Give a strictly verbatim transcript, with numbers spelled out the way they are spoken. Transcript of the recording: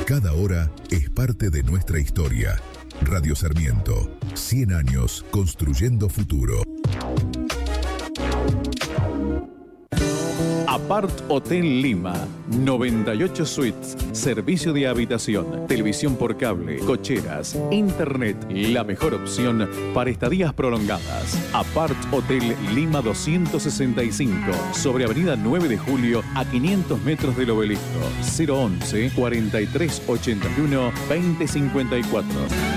Cada hora es parte de nuestra historia. Radio Sarmiento, cien años construyendo futuro. Apart Hotel Lima, noventa y ocho suites, servicio de habitación, televisión por cable, cocheras, internet, la mejor opción para estadías prolongadas. Apart Hotel Lima doscientos sesenta y cinco, sobre Avenida nueve de Julio, a quinientos metros del Obelisco. cero once, cuarenta y tres ochenta y uno, veinte cincuenta y cuatro.